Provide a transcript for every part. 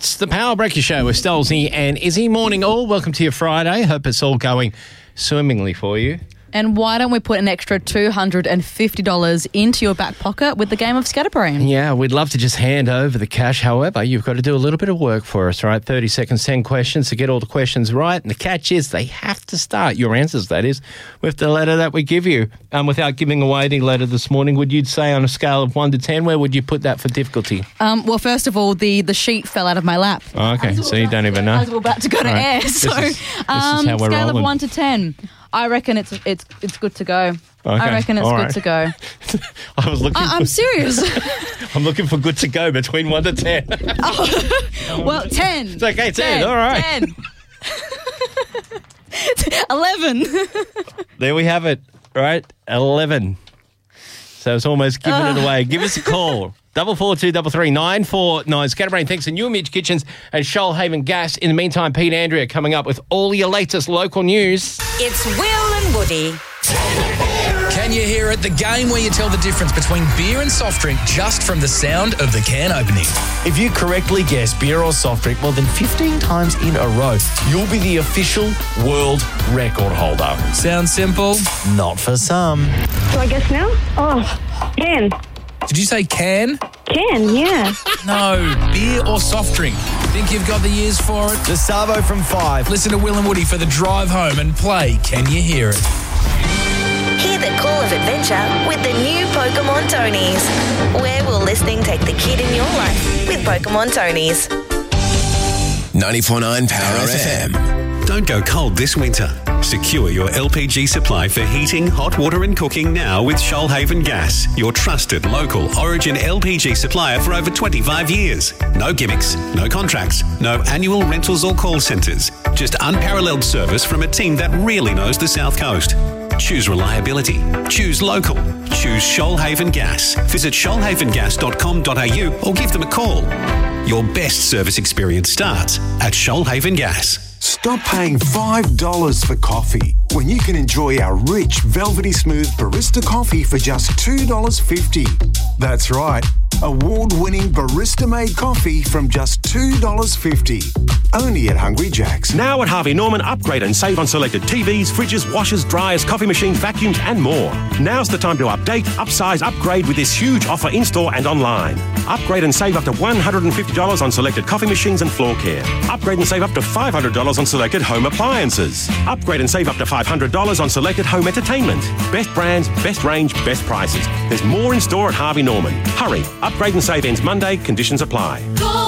It's the Power Breakfast Show with Stolzy and Izzy. Morning all. Welcome to your Friday. Hope it's all going swimmingly for you. And why don't we put an extra $250 into your back pocket with the game of Scatterbrain? Yeah, we'd love to just hand over the cash. However, you've got to do a little bit of work for us, right? 30 seconds, 10 questions to get all the questions right. And the catch is they have to start, your answers that is, with the letter that we give you. Without giving away any letter this morning, would you say on a scale of 1 to 10, where would you put that for difficulty? Well, first of all, the sheet fell out of my lap. Oh, okay, so you don't even know. As we're about to go to air. So, this is how we're scale rolling. of 1 to 10. I reckon it's good to go. Okay, I reckon it's all good right. to go. I was looking. I'm serious. I'm looking for good to go between 1 to 10. Well, 10. It's okay, 10. All right. 10. 11. There we have it. Right, 11. So it's almost giving it away. Give us a call. 4423 949. Scatterbrain, thanks to New Image Kitchens and Shoalhaven Gas. In the meantime, Pete Andrea coming up with all your latest local news. It's Will and Woody. Can you hear it? The game where you tell the difference between beer and soft drink just from the sound of the can opening. If you correctly guess beer or soft drink more than 15 times in a row, you'll be the official world record holder. Sounds simple? Not for some. Do I guess now? Oh, can. Did you say can? Can, yeah. No. Beer or soft drink? Think you've got the years for it? The Savo from 5. Listen to Will and Woody for the drive home and play Can You Hear It? Hear the call of adventure with the new Pokemon Tonies. Where will listening take the kid in your life with Pokemon Tonies? 94.9 Power FM. Don't go cold this winter. Secure your LPG supply for heating, hot water and cooking now with Shoalhaven Gas, your trusted local Origin LPG supplier for over 25 years. No gimmicks, no contracts, no annual rentals or call centres. Just unparalleled service from a team that really knows the South Coast. Choose reliability. Choose local. Choose Shoalhaven Gas. Visit shoalhavengas.com.au or give them a call. Your best service experience starts at Shoalhaven Gas. Stop paying $5 for coffee when you can enjoy our rich, velvety smooth barista coffee for just $2.50. That's right, award-winning barista-made coffee from just $2.50. Only at Hungry Jack's. Now at Harvey Norman, upgrade and save on selected TVs, fridges, washers, dryers, coffee machines, vacuums and more. Now's the time to update, upsize, upgrade with this huge offer in-store and online. Upgrade and save up to $150 on selected coffee machines and floor care. Upgrade and save up to $500 on selected home appliances. Upgrade and save up to $500 on selected home entertainment. Best brands, best range, best prices. There's more in store at Harvey Norman. Hurry, upgrade and save ends Monday, conditions apply.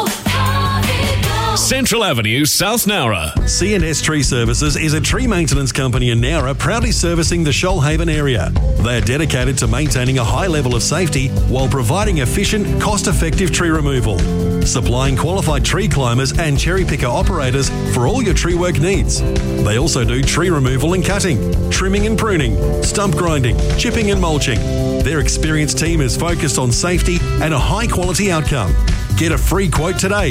Central Avenue, South Nowra. C&S Tree Services is a tree maintenance company in Nowra proudly servicing the Shoalhaven area. They are dedicated to maintaining a high level of safety while providing efficient, cost-effective tree removal. Supplying qualified tree climbers and cherry picker operators for all your tree work needs. They also do tree removal and cutting, trimming and pruning, stump grinding, chipping and mulching. Their experienced team is focused on safety and a high-quality outcome. Get a free quote today.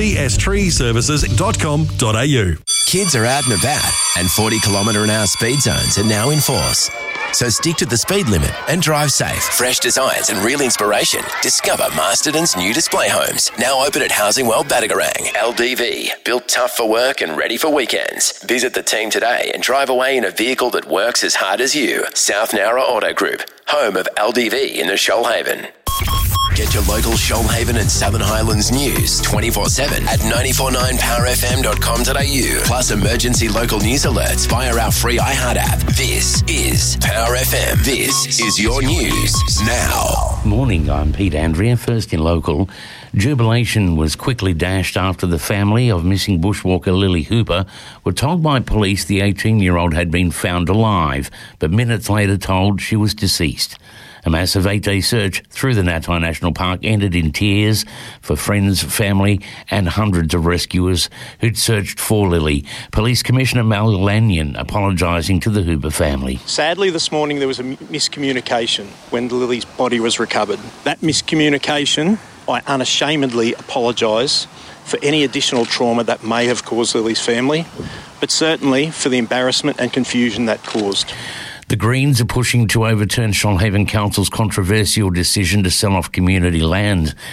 cstreeservices.com.au. Kids are out and about, and 40km/h speed zones are now in force. So stick to the speed limit and drive safe. Fresh designs and real inspiration. Discover Masterton's new display homes. Now open at Housing World Badagarang. LDV. Built tough for work and ready for weekends. Visit the team today and drive away in a vehicle that works as hard as you. South Nowra Auto Group. Home of LDV in the Shoalhaven. Get your local Shoalhaven and Southern Highlands news 24/7 at 949powerfm.com.au. Plus emergency local news alerts via our free iHeart app. This is Power FM. This is your news now. Morning, I'm Pete Andrea. First in local. Jubilation was quickly dashed after the family of missing bushwalker Lily Hooper were told by police the 18-year-old had been found alive, but minutes later told she was deceased. A massive 8-day search through the Natai National Park ended in tears for friends, family and hundreds of rescuers who'd searched for Lily. Police Commissioner Mal Lanyon apologising to the Hooper family. Sadly, this morning there was a miscommunication when Lily's body was recovered. That miscommunication, I unashamedly apologise for any additional trauma that may have caused Lily's family, but certainly for the embarrassment and confusion that caused. The Greens are pushing to overturn Shoalhaven Council's controversial decision to sell off community land.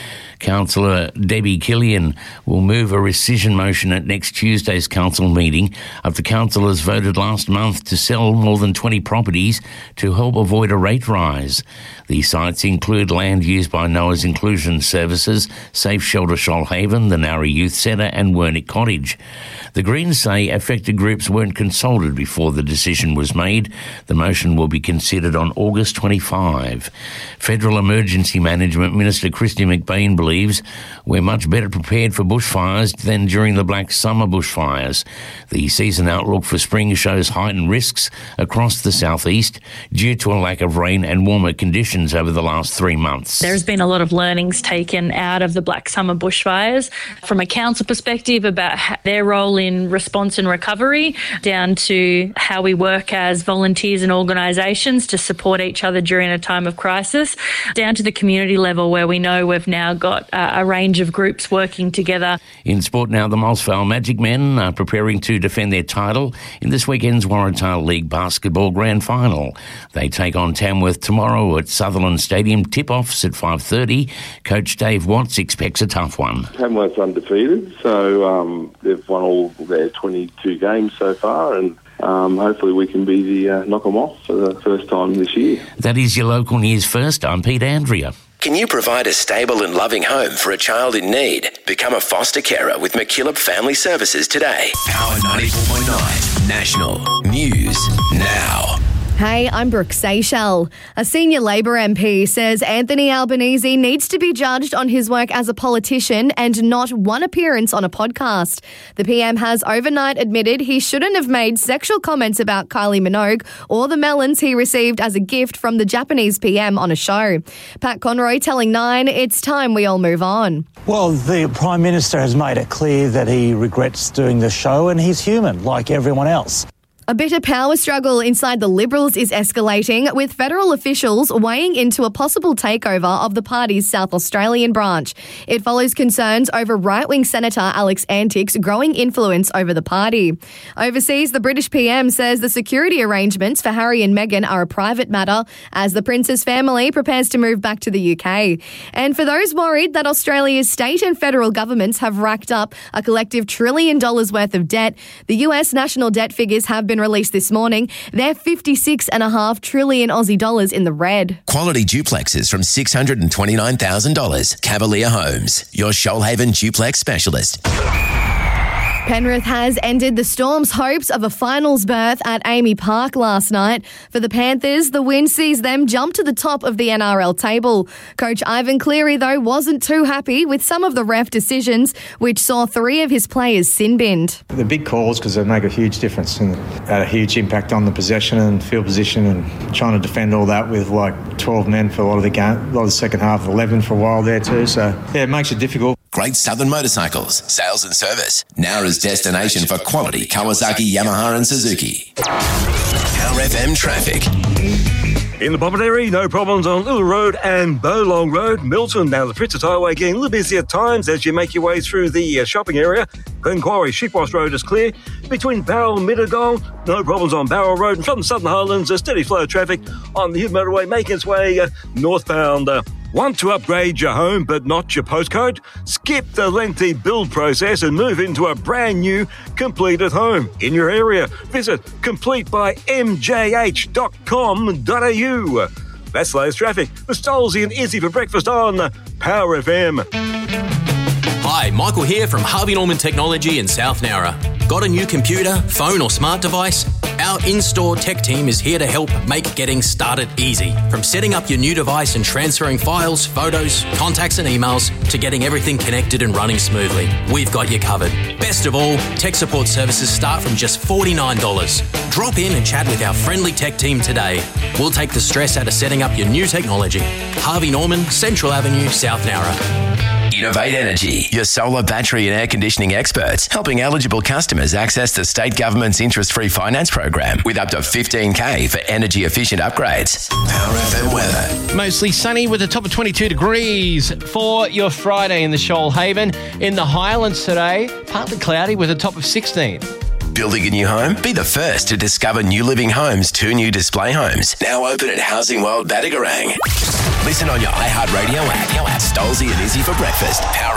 Councillor Debbie Killian will move a rescission motion at next Tuesday's council meeting after councillors voted last month to sell more than 20 properties to help avoid a rate rise. These sites include land used by Noah's Inclusion Services, Safe Shelter Shoalhaven, the Nowra Youth Centre and Wernick Cottage. The Greens say affected groups weren't consulted before the decision was made. The motion will be considered on August 25. Federal Emergency Management Minister Christy McBain believes we're much better prepared for bushfires than during the Black Summer bushfires. The season outlook for spring shows heightened risks across the southeast due to a lack of rain and warmer conditions over the last 3 months. There's been a lot of learnings taken out of the Black Summer bushfires from a council perspective about their role in response and recovery, down to how we work as volunteers and organisations to support each other during a time of crisis, down to the community level where we know we've now got a range of groups working together. In sport now, the Mossvale Magic Men are preparing to defend their title in this weekend's Warrantail League Basketball Grand Final. They take on Tamworth tomorrow at Sutherland Stadium. Tip-offs at 5:30. Coach Dave Watts expects a tough one. Tamworth's undefeated, so they've won all their 22 games so far, and hopefully we can be the knock them off for the first time this year. That is your local news first. I'm Pete Andrea. Can you provide a stable and loving home for a child in need? Become a foster carer with McKillop Family Services today. Power 94.9 National News Now. Hey, I'm Brooke Seychelles. A senior Labor MP says Anthony Albanese needs to be judged on his work as a politician and not one appearance on a podcast. The PM has overnight admitted he shouldn't have made sexual comments about Kylie Minogue or the melons he received as a gift from the Japanese PM on a show. Pat Conroy telling Nine it's time we all move on. Well, the Prime Minister has made it clear that he regrets doing the show and he's human like everyone else. A bitter power struggle inside the Liberals is escalating, with federal officials weighing into a possible takeover of the party's South Australian branch. It follows concerns over right-wing Senator Alex Antick's growing influence over the party. Overseas, the British PM says the security arrangements for Harry and Meghan are a private matter as the Prince's family prepares to move back to the UK. And for those worried that Australia's state and federal governments have racked up a collective $1 trillion worth of debt, the US national debt figures have been released this morning. They're 56.5 trillion Aussie dollars in the red. Quality duplexes from $629,000. Cavalier Homes, your Shoalhaven duplex specialist. Penrith has ended the Storm's hopes of a finals berth at Amy Park last night. For the Panthers, the win sees them jump to the top of the NRL table. Coach Ivan Cleary, though, wasn't too happy with some of the ref decisions, which saw 3 of his players sin-binned. The big calls, because they make a huge difference and had a huge impact on the possession and field position, and trying to defend all that with like 12 men for a lot of the game, a lot of the second half, 11 for a while there too. So, yeah, it makes it difficult. Great Southern Motorcycles, sales and service. Nowra's destination for quality Kawasaki, Yamaha and Suzuki. Power FM traffic. In the Bomaderry, no problems on Little Road and Bowlong Road. Milton, now the Princess Highway, getting a little busy at times as you make your way through the shopping area. Glenquarry, Sheepwash Road is clear. Between Barrel and Middlegong, no problems on Barrel Road. And from the Southern Highlands, a steady flow of traffic on the Hill Motorway making its way northbound. Want to upgrade your home but not your postcode? Skip the lengthy build process and move into a brand new completed home in your area. Visit completebymjh.com.au. That's the latest traffic with Stolzy and Izzy for breakfast on Power FM. Hi, Michael here from Harvey Norman Technology in South Nowra. Got a new computer, phone or smart device? Our in-store tech team is here to help make getting started easy. From setting up your new device and transferring files, photos, contacts and emails to getting everything connected and running smoothly. We've got you covered. Best of all, tech support services start from just $49. Drop in and chat with our friendly tech team today. We'll take the stress out of setting up your new technology. Harvey Norman, Central Avenue, South Nowra. Innovate Energy, your solar, battery and air conditioning experts, helping eligible customers access the state government's interest-free finance program with up to $15,000 for energy-efficient upgrades. Power FM weather. Mostly sunny with a top of 22 degrees for your Friday in the Shoalhaven. In the Highlands today, partly cloudy with a top of 16. Building a new home? Be the first to discover New Living Homes' 2 new display homes. Now open at Housing World Badagarang. Listen on your iHeartRadio app. Stolzy and Izzy for breakfast. Power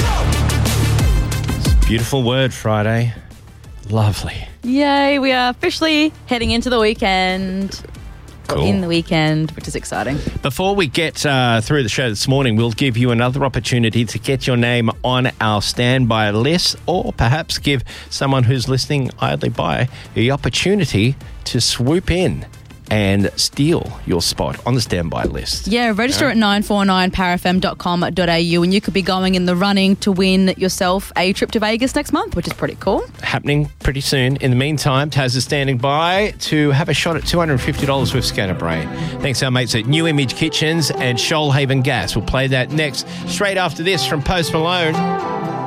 FM. Beautiful word, Friday. Lovely. Yay, we are officially heading into the weekend. Cool. In the weekend, which is exciting. Before we get through the show this morning, we'll give you another opportunity to get your name on our standby list, or perhaps give someone who's listening idly by the opportunity to swoop in and steal your spot on the standby list. Yeah, register at 949powerfm.com.au and you could be going in the running to win yourself a trip to Vegas next month, which is pretty cool. Happening pretty soon. In the meantime, Taz is standing by to have a shot at $250 with Scanner Brain. Thanks to our mates at New Image Kitchens and Shoalhaven Gas. We'll play that next, straight after this from Post Malone.